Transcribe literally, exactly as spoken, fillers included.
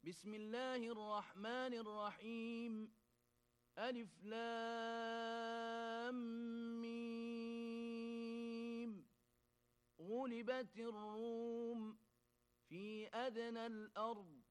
بسم الله الرحمن الرحيم. ألف لام ميم. غلبت الروم في أدنى الأرض